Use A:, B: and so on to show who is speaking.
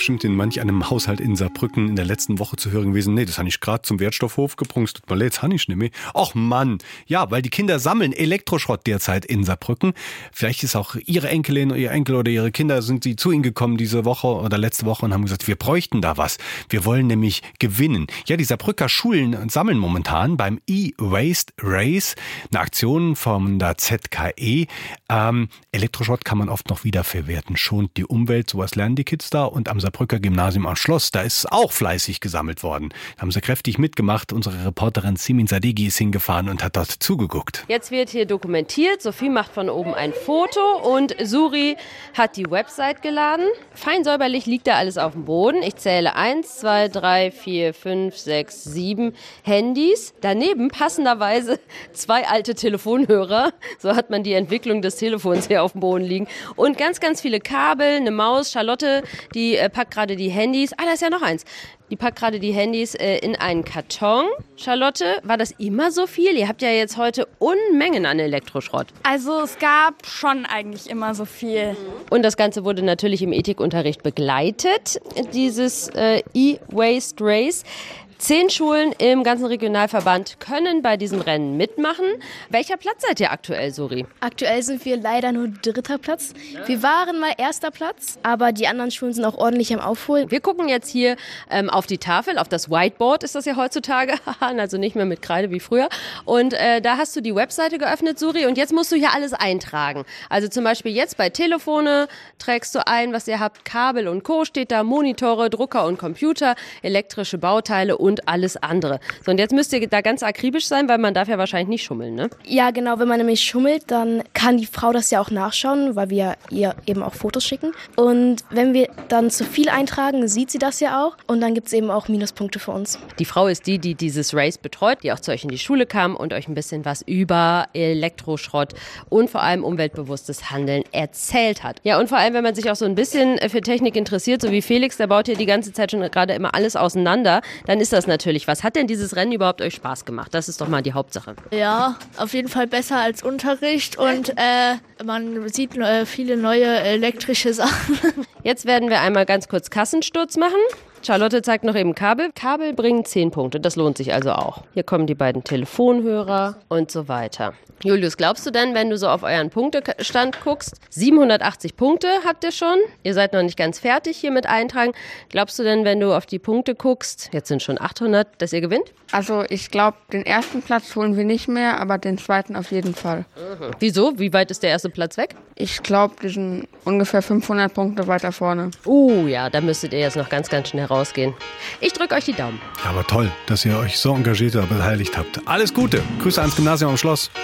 A: bestimmt in manch einem Haushalt in Saarbrücken in der letzten Woche zu hören gewesen. Nee, das habe ich gerade zum Wertstoffhof gebrungen. Tut mir leid, das habe ich nicht mehr. Och Mann. Ja, weil die Kinder sammeln Elektroschrott derzeit in Saarbrücken. Vielleicht ist auch ihre Enkelin oder ihr Enkel oder ihre Kinder sind sie zu ihnen gekommen diese Woche oder letzte Woche und haben gesagt, wir bräuchten da was. Wir wollen nämlich gewinnen. Ja, die Saarbrücker Schulen sammeln momentan beim E-Waste Race eine Aktion von der ZKE. Elektroschrott kann man oft noch wiederverwerten. Schont die Umwelt, sowas lernen die Kids da. Und am Saarbrücker Gymnasium am Schloss, da ist auch fleißig gesammelt worden. Da haben sie kräftig mitgemacht. Unsere Reporterin Simin Sadeghi ist hingefahren und hat dort zugeguckt.
B: Jetzt wird hier dokumentiert. Sophie macht von oben ein Foto und Suri hat die Website geladen. Fein säuberlich liegt da alles auf dem Boden. Ich zähle 1, 2, 3, 4, 5, 6, 7 Handys. Daneben passenderweise 2 alte Telefonhörer. So hat man die Entwicklung des Telefons hier auf dem Boden liegen. Und ganz, ganz viele Kabel, eine Maus. Charlotte, die packt gerade die Handys. Da ist ja noch eins. Die packt gerade die Handys in einen Karton. Charlotte, war das immer so viel? Ihr habt ja jetzt heute Unmengen an Elektroschrott.
C: Also es gab schon eigentlich immer so viel.
B: Und das Ganze wurde natürlich im Ethikunterricht begleitet, dieses E-Waste Race. 10 Schulen im ganzen Regionalverband können bei diesem Rennen mitmachen. Welcher Platz seid ihr aktuell, Suri?
D: Aktuell sind wir leider nur 3. Platz. Wir waren mal 1. Platz, aber die anderen Schulen sind auch ordentlich am Aufholen.
B: Wir gucken jetzt hier auf die Tafel, auf das Whiteboard ist das ja heutzutage, also nicht mehr mit Kreide wie früher. Und da hast du die Webseite geöffnet, Suri, und jetzt musst du hier alles eintragen. Also zum Beispiel jetzt bei Telefone trägst du ein, was ihr habt, Kabel und Co. steht da, Monitore, Drucker und Computer, elektrische Bauteile und alles andere. So, und jetzt müsst ihr da ganz akribisch sein, weil man darf ja wahrscheinlich nicht schummeln, ne?
D: Ja, genau. Wenn man nämlich schummelt, dann kann die Frau das ja auch nachschauen, weil wir ihr eben auch Fotos schicken. Und wenn wir dann zu viel eintragen, sieht sie das ja auch. Und dann gibt es eben auch Minuspunkte für uns.
B: Die Frau ist die dieses Race betreut, die auch zu euch in die Schule kam und euch ein bisschen was über Elektroschrott und vor allem umweltbewusstes Handeln erzählt hat. Ja, und vor allem, wenn man sich auch so ein bisschen für Technik interessiert, so wie Felix, der baut hier die ganze Zeit schon gerade immer alles auseinander, dann ist das natürlich. Was hat denn dieses Rennen überhaupt euch Spaß gemacht? Das ist doch mal die Hauptsache.
C: Ja, auf jeden Fall besser als Unterricht und man sieht viele neue elektrische Sachen.
B: Jetzt werden wir einmal ganz kurz Kassensturz machen. Charlotte zeigt noch eben Kabel. Kabel bringen 10 Punkte, das lohnt sich also auch. Hier kommen die beiden Telefonhörer und so weiter. Julius, glaubst du denn, wenn du so auf euren Punktestand guckst, 780 Punkte habt ihr schon? Ihr seid noch nicht ganz fertig hier mit Eintragen. Glaubst du denn, wenn du auf die Punkte guckst, jetzt sind schon 800, dass ihr gewinnt?
E: Also ich glaube, den 1. Platz holen wir nicht mehr, aber den 2. auf jeden Fall.
B: Mhm. Wieso? Wie weit ist der 1. Platz weg?
E: Ich glaube, die sind ungefähr 500 Punkte weiter vorne.
B: Ja, da müsstet ihr jetzt noch ganz, ganz schnell rausgehen. Ich drücke euch die Daumen.
A: Ja, aber toll, dass ihr euch so engagiert und beteiligt habt. Alles Gute. Grüße ans Gymnasium am Schloss.